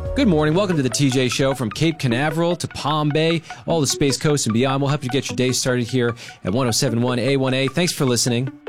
Good morning. Welcome to the TJ Show from Cape Canaveral to Palm Bay, all the Space Coast and beyond. We'll help you get your day started here at 107.1 A1A. Thanks for listening.